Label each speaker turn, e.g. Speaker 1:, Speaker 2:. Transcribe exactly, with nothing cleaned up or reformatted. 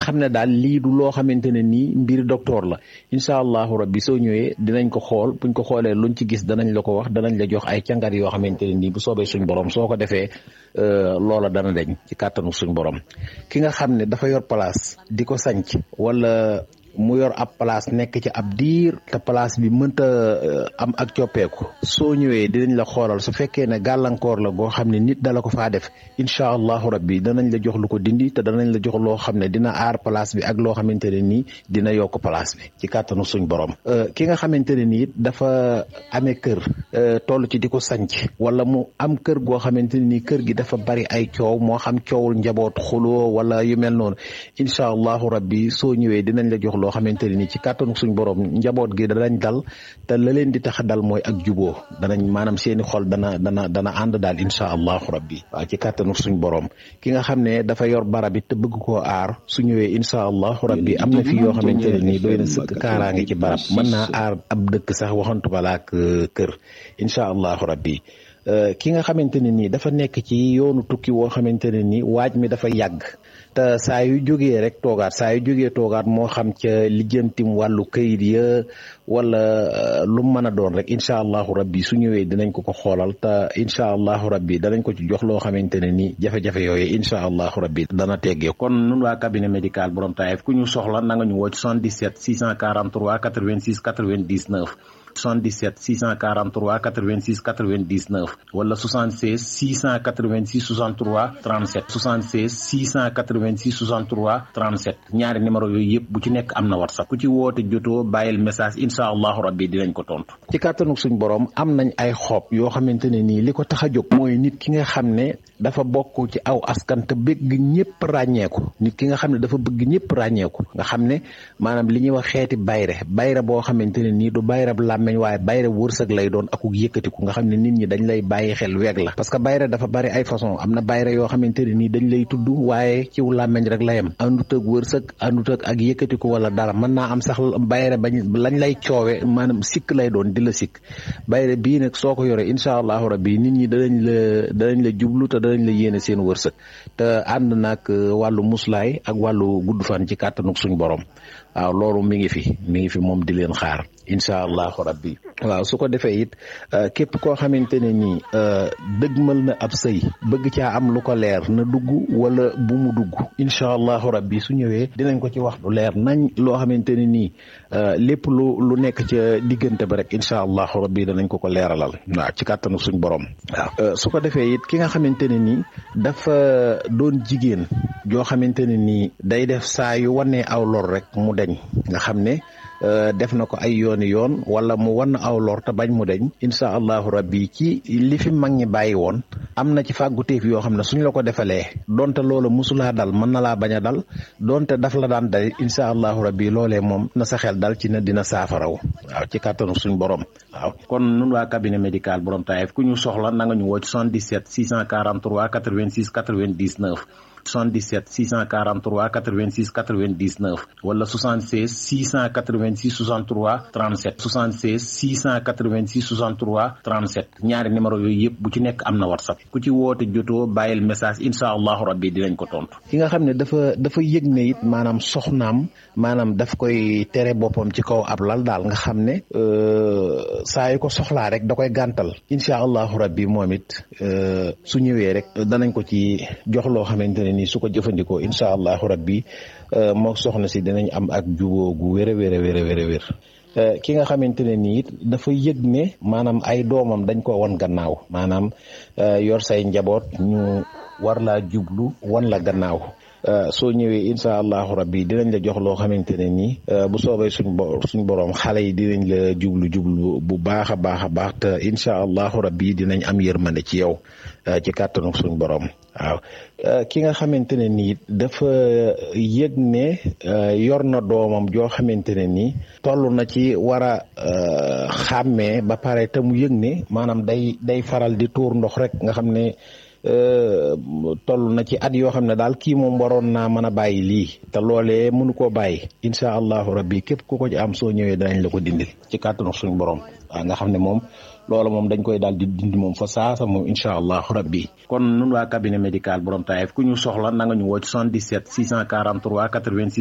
Speaker 1: xam ne daal lii du loo xamante ne nii mbir docteur la incha allahu rabbi soo ñëwee dinañ ko xool buñ ko xoolee luñ ci gis danañ la ko wax danañ la jox ay càngat yoo xamante ne nii bu soobee suñ borom soo ko defee loola dana deñ ci kàttanu suñ borom. ki nga xam ne dafa yor place di ko sanc wala mu yor ab place nekk ci ab diir te place bi mënta am ak coppeeku soo ñëwee dinañ la xoolal su fekkee ne gàllankoor la goo xam ne nit dala ko faa def incha allahu rabbi danañ la jox lu ko dindi te danañ la jox loo xam ne dina aar place bi ak loo xamante ne nii dina yokk place bi ci kàttanu suñ borom. ki nga xamante ne nii dafa amee kër toll ci di ko sanc wala mu am kër goo xamante ne nii kër gi dafa bari ay coow moo xam coowul njaboot xuloo wala yu mel noonu incha allahu rabbi soo ñëwee dinañ la jox loo xamante ne nii ci kàttanu suñ borom njaboot gi danañ dal te la leen di tax dal mooy ak juboo danañ maanaam seeni xol dana dana dana ànd daal incha allahu rabbi waaw ci kàttanu suñ borom. ki nga xam ne dafa yor barab it te bëgg koo aar su ñëwee incha allahu rabbi am na fi yoo xamante ne nii doy na sëkk kaaraange ci barab mën naa aar ab dëkk sax waxantu balaak kër incha allahu rabbi. ki nga xamante ne nii dafa nekk ci yoonu tukki woo xamante ne nii waaj mi dafa yàgg te saa yu jógee rek toogaat saa yu jógee toogaat moo xam ca lijjantim wàllu kayit ya wala lu mën a doon rek incha allahu rabbi su ñëwee dinañ ko ko xoolal te incha allahu rabbi danañ ko ci jox loo xamante ne nii jafe-jafe yooyu incha allahu rabbi dana teggee. kon nun waa cabinet médical borom Taïf ku ñu soxla na nga ñu woo ci soixante-dix-sept six cent quarante-trois quatre-vingt-six quatre-vingt-dix-neuf soixante-dix-sept six cent quarante-trois quatre-vingt-six quatre-vingt-dix-neuf wala soixante-seize six cent quatre-vingt-six soixante-trois trente-sept soixante-seize six cent quatre-vingt-six soixante-trois trente-sept ñaari numéro yooyu yëpp bu ci nekk am na WhatsApp ku ci woote jotoo bàyyil message incha allahu rabbi dinañ ko tontu. ci kàttanu suñ borom am nañ ay xob yoo xamante ne nii li ko tax a jóg mooy nit ki nga xam ne dafa bokk ci aw askan te bëgg ñëpp ràññeeku nit ki nga xam ne dafa bëgg ñëpp ràññeeku nga xam ne maanaam li ñuy wax xeeti bayre bayre boo xamante ne nii du bayre meñ waaye bayre wërsëg lay doon akuk yëkkatiku nga xam ne nit ñi dañ lay bàyyi xel weeg la parce que bayre dafa bari ay façon am na bayre yoo xamante ne nii dañ lay tudd waaye ciw làmmeñ rek la yem àndut ak wërsëg àndut ak ak yëkkatiku wala dara mën naa am sax bayre bañ lañ lay coowe maanaam sikk lay doon di la sikk bayre bii nag soo ko yore incha allahu rabbi nit ñi danañ la danañ la jublu te danañ la yéene seen wërsëg te ànd nag wàllu muslaay ak wàllu gudd fan ci kàttanuk suñ borom waaw loolu mi ngi fi mi ngi fi moom di leen xaar incha allahu rabbi waaw su ko defee it képp koo xamante ne nii dëgmal na ab sëy bëgg caa am lu ko leer na dugg wala bu mu dugg incha allahu rabbi su ñëwee dinañ ko ci wax lu leer nañ loo xamante ne nii lépp lu lu nekk ca diggante ba rek incha allahu rabbi danañ ko ko leeralal waaw ci kàttanu suñ borom waaw su ko defee it ki nga xamante ne nii dafa doon jigéen joo xamante ne nii day def saa yu wanee aw lor rek mu deñ nga xam ne def na ko ay yooni yoon wala mu wan aw lor te bañ mu deñ incha allahu rabbi ci li fi mag ñi bàyyi woon am na ci fàgguteef yoo xam ne suñ la ko defalee donte loola musulaa dal mën na laa bañ a dal donte daf la daan dal incha allahu rabbi loolee moom na sa xel dal ci ne dina saafaraw waaw ci kàttanu suñ borom waaw. kon nun waa cabinet médical borom Taïf ku ñu soxla na nga ñu woo ci soixante-dix-sept six cent quarante-trois quatre-vingt-six quatre-vingt-dix-neuf soixante-dix-sept six cent quarante-trois quatre-vingt-six quatre-vingt-dix-neuf wala soixante-seize six cent quatre-vingt-six soixante-trois trente-sept soixante-seize six cent quatre-vingt-six soixante-trois trente-sept ñaari numéro yooyu yëpp bu ci nekk am na WhatsApp ku ci woote jotoo bàyyil message incha allahu rabbi dinañ ko tontu. ki nga xam ne dafa dafa yëg ne it maanaam soxnaam maanaam daf koy tere boppam ci kaw ab lal daal nga xam ne saa yu ko soxlaa rek da koy gàntal incha allahu rabbi moom it su ñëwee rek danañ ko ci jox loo xamante ne nii su ko jëfandikoo incha allahu rabbi moo soxna si dinañ am ak juboo gu wér a wér a wér a wér a wér ki nga xamante ne nii dafa yëg ne maanaam ay doomam dañ ko wan gannaaw maanaam yor say njaboot ñu war laa jublu wan la gannaaw soo ñëwee incha allahu rabbi dinañ la jox loo xamante ne nii bu soobee suñ bo suñ borom xale yi dinañ la jublu jublu bu baax a baax a baax te incha allahu rabbi dinañ am yërmande ci yow ci kàttanu suñ borom waaw. ki nga xamante ne nii dafa yëg ne yor na doomam joo xamante ne nii toll na ci war a xàmmee ba pare te mu yëg ne maanaam day day faral di tuur ndox rek nga xam ne toll na ci at yoo xam ne daal kii moom waroon naa mën a bàyyi lii te loolee mënu koo bàyyi incha allahu rabbi képp ku ko ci am soo ñëwee danañ la ko dindil ci kàttanu suñu borom waaw nga xam ne moom loolu moom dañ koy daal di dindi moom fa saasa moom incha allahu rabbi. kon nun waa cabinet médical borom Taïf ku ñu soxla na nga ñu woo ci soixante-dix-sept six cent quarante-trois quatre-vingt-six